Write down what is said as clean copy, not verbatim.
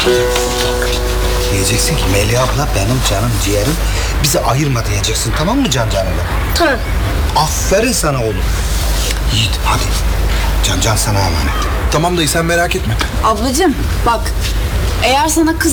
Diyeceksin ki Melih abla benim canım ciğerim, bizi ayırma diyeceksin, tamam mı Can Can'la? Tamam. Aferin sana oğlum. Yiğit hadi. Can sana emanet. Tamam dayı sen merak etme. Ablacığım bak, eğer sana kız